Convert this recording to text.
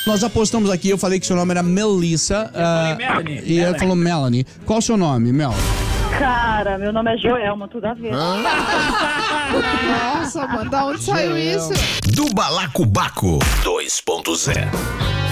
Nós apostamos aqui, eu falei que seu nome era Melissa. Melanie. E ela falou Melanie. Qual o seu nome, Mel? Cara, meu nome é Joelma, tudo a ver. Nossa, mano, da onde saiu isso? Do Balacobaco 2.0.